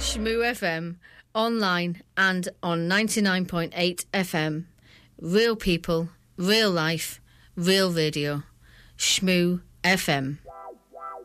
Shmoo FM, online and on 99.8 FM. Real people, real life, real radio. Shmoo FM.